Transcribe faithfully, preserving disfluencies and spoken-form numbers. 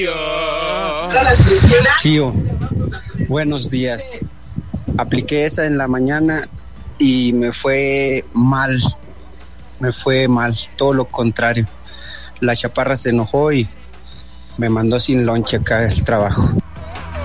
Chío, buenos días. Apliqué esa en la mañana y me fue mal. Me fue mal, todo lo contrario. La chaparra se enojó y me mandó sin lonche acá del trabajo.